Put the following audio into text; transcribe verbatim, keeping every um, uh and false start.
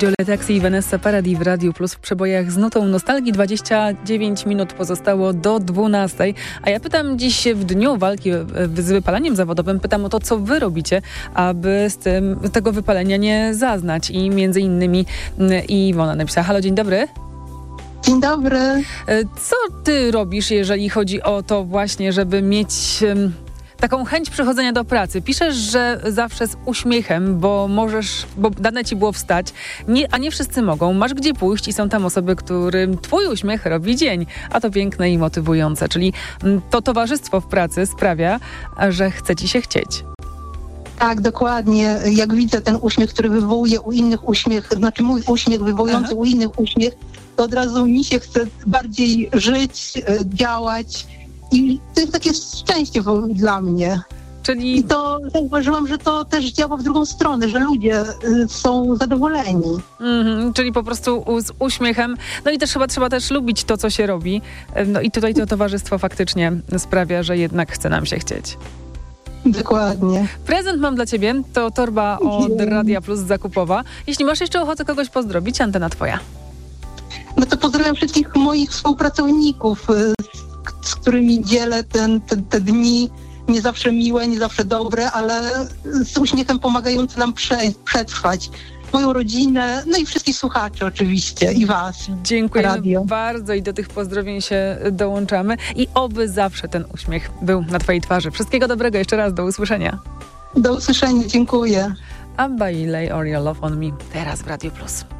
Jolie Taxi i Vanessa Paradis w Radiu Plus w przebojach z nutą nostalgii. dwadzieścia dziewięć minut pozostało do dwunastej. A ja pytam dziś w dniu walki z wypaleniem zawodowym, pytam o to, co wy robicie, aby z tym, tego wypalenia nie zaznać. I między innymi Iwona napisała: halo, dzień dobry. Dzień dobry. Co ty robisz, jeżeli chodzi o to właśnie, żeby mieć taką chęć przychodzenia do pracy? Piszesz, że zawsze z uśmiechem, bo możesz, bo dane ci było wstać, nie, a nie wszyscy mogą. Masz gdzie pójść i są tam osoby, którym twój uśmiech robi dzień, a to piękne i motywujące. Czyli to towarzystwo w pracy sprawia, że chce ci się chcieć. Tak, dokładnie. Jak widzę ten uśmiech, który wywołuje u innych uśmiech, znaczy mój uśmiech wywołujący Aha. u innych uśmiech, to od razu mi się chce bardziej żyć, działać i to jest takie szczęście dla mnie. Czyli... I to zauważyłam, że to też działa w drugą stronę, że ludzie są zadowoleni. Mm-hmm, czyli po prostu z uśmiechem. No i też chyba trzeba też lubić to, co się robi. No i tutaj to towarzystwo faktycznie sprawia, że jednak chce nam się chcieć. Dokładnie. Prezent mam dla ciebie, to torba od Radia Plus zakupowa. Jeśli masz jeszcze ochotę kogoś pozdrowić, antena twoja. No to pozdrawiam wszystkich moich współpracowników, z, z którymi dzielę ten, te, te dni, nie zawsze miłe, nie zawsze dobre, ale z uśmiechem pomagające nam prze, przetrwać. Moją rodzinę, no i wszystkich słuchaczy oczywiście i was. Dziękuję Radio. bardzo i do tych pozdrowień się dołączamy. I oby zawsze ten uśmiech był na twojej twarzy. Wszystkiego dobrego jeszcze raz, do usłyszenia. Do usłyszenia, dziękuję. Abba i Lay All Your Love on Me teraz w Radiu Plus.